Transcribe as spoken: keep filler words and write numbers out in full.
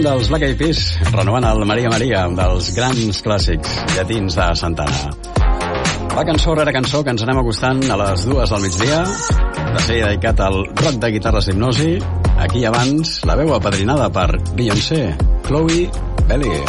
Tornem dels Black Eyed Peas renovant el Maria Maria, un dels grans clàssics llatins de Santana. Va cançó rere cançó que ens anem acostant a les dues del migdia, de ser dedicat al rock de guitarres d'hipnosi. Aquí abans la veu apadrinada per Beyoncé, Chloe Bailey.